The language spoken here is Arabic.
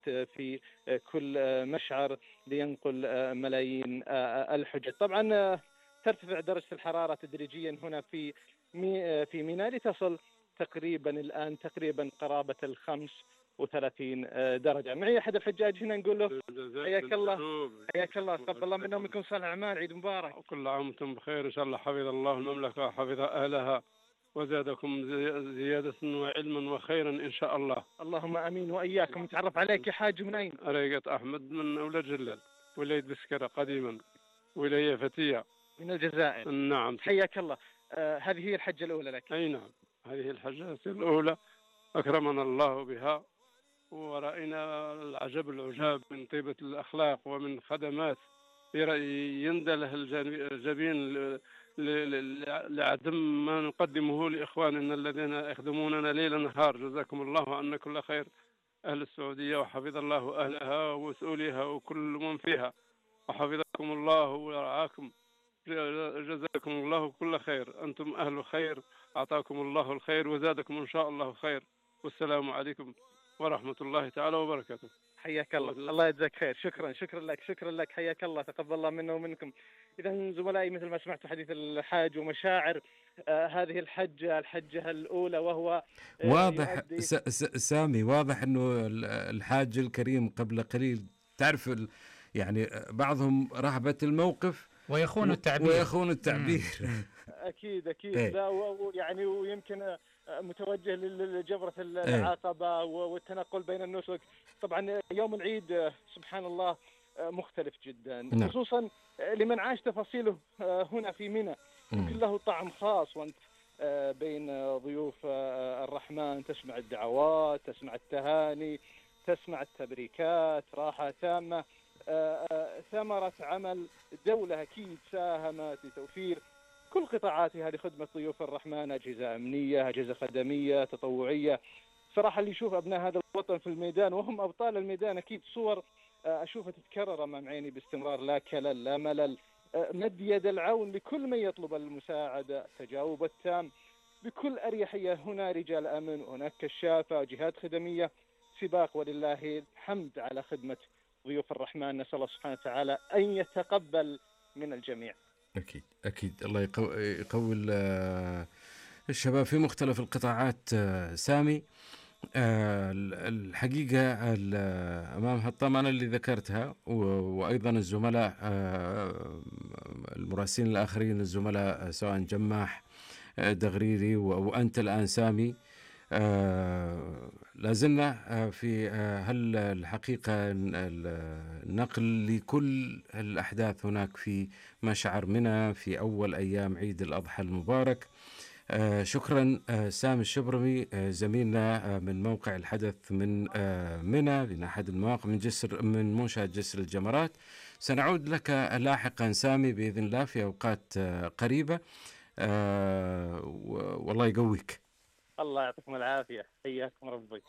في كل مشعر لينقل ملايين الحجج. طبعا ترتفع درجة الحرارة تدريجيا هنا في ميناء لتصل تقريبا قرابة 35 درجة. معي أحد الحجاج هنا، نقول له حياك الله. حياك الله، تقبل الله منا ومنكم صالح الأعمال، عيد مبارك. كل عام وانتم بخير، إن شاء الله حفظ الله المملكة وحفظ أهلها وزادكم زيادة وعلما وخيرا إن شاء الله. اللهم آمين وإياكم. نتعرف عليك يا حاج، من أين؟ أريقة أحمد من أولاد جلال، ولاية بسكرة قديما، ولاية فتية من الجزائر. نعم. حياك الله. هذه هي الحجة الأولى لك؟ أي نعم، هذه الحجة الأولى أكرمنا الله بها، ورأينا العجب العجاب من طيبة الأخلاق ومن خدمات يندله الجبين لعدم ما نقدمه لإخواننا الذين يخدموننا ليل نهار. جزاكم الله عنا كل خير أهل السعودية، وحفظ الله أهلها ومسؤوليها وكل من فيها، وحفظكم الله ورعاكم. جزاكم الله كل خير، أنتم أهل خير، أعطاكم الله الخير وزادكم إن شاء الله خير. والسلام عليكم ورحمة الله تعالى وبركاته. حياك الله. الله يجزاك خير. شكرا لك. حياك الله، تقبل الله منا ومنكم. إذا زملائي، مثل ما سمعتوا حديث الحاج ومشاعر هذه الحجة الأولى، وهو واضح سامي، واضح أنه الحاج الكريم قبل قليل تعرف يعني بعضهم رهبة الموقف ويخون التعبير. أكيد لا، يعني ويمكن متوجه لجبرة العقبة والتنقل بين النسك. طبعا يوم العيد سبحان الله مختلف جدا، خصوصا لمن عاش تفاصيله هنا في منى. يمكن له طعم خاص، وانت بين ضيوف الرحمن تسمع الدعوات، تسمع التهاني، تسمع التبريكات، راحة تامة. ثمرة عمل دولة أكيد ساهمت لتوفير كل قطاعاتها لخدمة ضيوف الرحمن، أجهزة أمنية، أجهزة خدمية، تطوعية. صراحة اللي يشوف أبناء هذا الوطن في الميدان وهم أبطال الميدان، أكيد صور أشوفها تتكرر أمام عيني باستمرار، لا كلل لا ملل. مد يد العون لكل من يطلب المساعدة، التجاوب التام بكل أريحية. هنا رجال أمن، هناك كشافة، جهات خدمية، سباق، ولله الحمد على خدمة ضيوف الرحمن. نسأل الله سبحانه وتعالى أن يتقبل من الجميع. أكيد الله يقوي الشباب في مختلف القطاعات. سامي، الحقيقة أمام هالطمأنة اللي ذكرتها، وأيضا الزملاء المراسلين الآخرين، الزملاء سواء جماح، دغريري، وأنت الآن سامي، لازلنا في الحقيقة النقل لكل الأحداث هناك في مشعر منى في أول أيام عيد الأضحى المبارك. شكرا سامي الشبرمي، زميلنا من موقع الحدث من منى، من أحد المواقع من منشأة جسر الجمرات. سنعود لك لاحقا سامي بإذن الله في أوقات قريبة، والله يقويك. الله يعطيكم العافية، حياكم ربي.